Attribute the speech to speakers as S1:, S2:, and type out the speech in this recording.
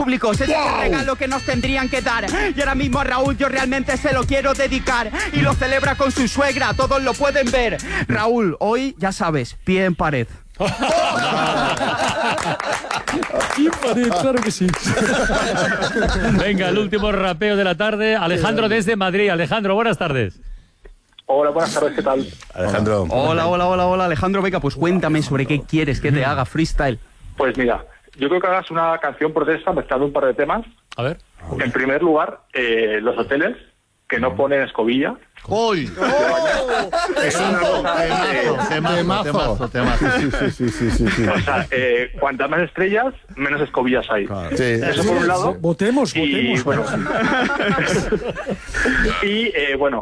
S1: público, ese es el regalo que nos tendrían que dar. Y ahora mismo a Raúl yo realmente se lo quiero dedicar. Y lo celebra con su suegra, todos lo pueden ver. Raúl, hoy ya sabes, pie en pared.
S2: Claro que sí.
S3: Venga, el último rapeo de la tarde. Alejandro desde Madrid. Alejandro, buenas tardes.
S4: Hola, buenas tardes, ¿qué tal?
S5: Alejandro.
S1: Hola, Alejandro. Venga, pues cuéntame sobre qué quieres que te haga freestyle.
S4: Pues mira, yo creo que hagas una canción protesta mezclando un par de temas.
S3: A ver.
S4: En primer lugar, los hoteles que no ponen escobilla.
S5: ¡Uy!
S4: Es una
S5: Temazo. Sí.
S4: O sea, cuantas más estrellas, menos escobillas hay.
S5: Claro. Sí.
S4: Eso por un lado.
S2: Votemos.
S4: Y bueno,